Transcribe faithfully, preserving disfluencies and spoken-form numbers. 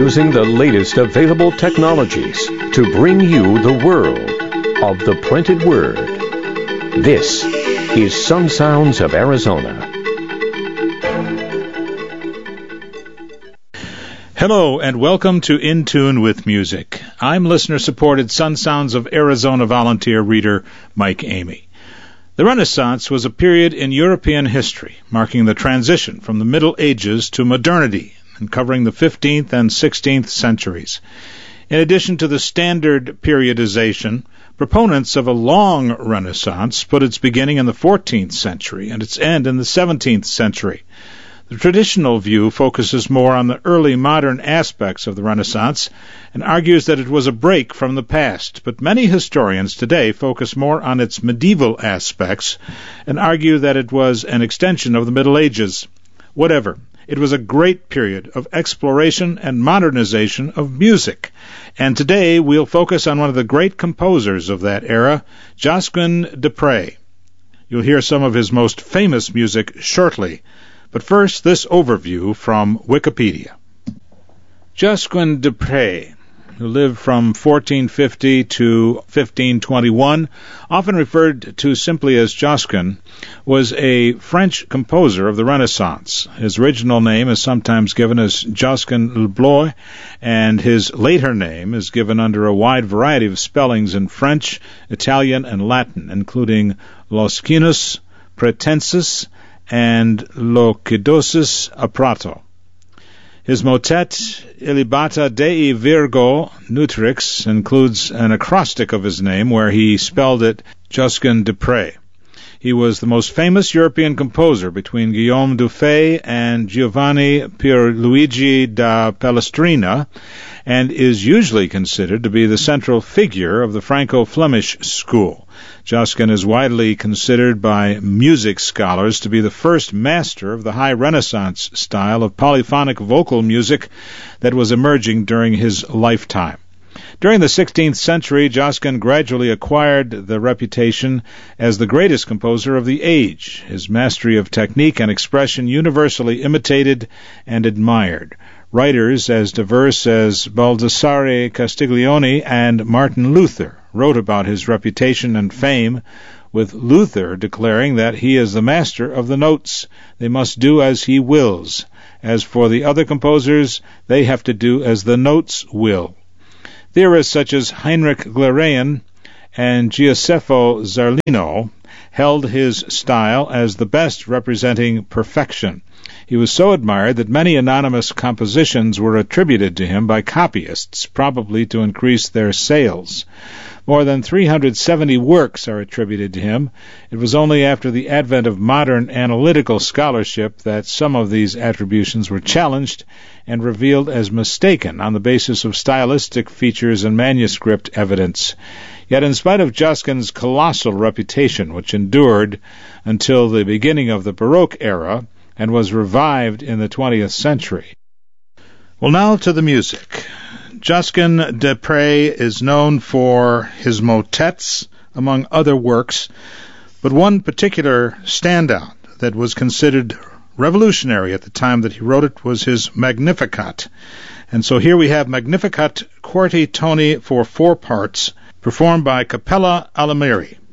using the latest available technologies to bring you the world of the printed word. This is Sun Sounds of Arizona. Hello and welcome to In Tune with Music. I'm listener-supported Sun Sounds of Arizona volunteer reader Mike Amey. The Renaissance was a period in European history, marking the transition from the Middle Ages to modernity and covering the fifteenth and sixteenth centuries. In addition to the standard periodization, proponents of a long Renaissance put its beginning in the fourteenth century and its end in the seventeenth century. The traditional view focuses more on the early modern aspects of the Renaissance and argues that it was a break from the past, but many historians today focus more on its medieval aspects and argue that it was an extension of the Middle Ages. Whatever, it was a great period of exploration and modernization of music, and today we'll focus on one of the great composers of that era, Josquin des Prez. You'll hear some of his most famous music shortly. But first, this overview from Wikipedia. Josquin des Prez, who lived from fourteen fifty to fifteen twenty-one, often referred to simply as Josquin, was a French composer of the Renaissance. His original name is sometimes given as Josquin le Bloy, and his later name is given under a wide variety of spellings in French, Italian, and Latin, including Loscinus, Pretensis, and Loquidosus a Prato. His motet, Ilibata Dei Virgo Nutrix, includes an acrostic of his name where he spelled it Josquin des Prez. He was the most famous European composer between Guillaume Dufay and Giovanni Pierluigi da Palestrina, and is usually considered to be the central figure of the Franco-Flemish school. Josquin is widely considered by music scholars to be the first master of the high Renaissance style of polyphonic vocal music that was emerging during his lifetime. During the sixteenth century, Josquin gradually acquired the reputation as the greatest composer of the age, his mastery of technique and expression universally imitated and admired. Writers as diverse as Baldassare Castiglione and Martin Luther wrote about his reputation and fame, with Luther declaring that he is the master of the notes. They must do as he wills. As for the other composers, they have to do as the notes will. Theorists such as Heinrich Glerain and Giuseppe Zarlino held his style as the best representing perfection. He was so admired that many anonymous compositions were attributed to him by copyists, probably to increase their sales. More than three hundred seventy works are attributed to him. It was only after the advent of modern analytical scholarship that some of these attributions were challenged and revealed as mistaken on the basis of stylistic features and manuscript evidence. Yet in spite of Josquin's colossal reputation, which endured until the beginning of the Baroque era and was revived in the twentieth century. Well, now to the music. Josquin des Prez is known for his motets, among other works, but one particular standout that was considered revolutionary at the time that he wrote it was his Magnificat. And so here we have Magnificat Quarti Toni for four parts, performed by Cappella Alimeri.